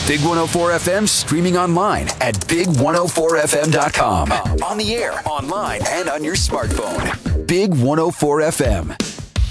Big 104 FM streaming online at big104fm.com. On the air, online, and on your smartphone. Big 104 FM.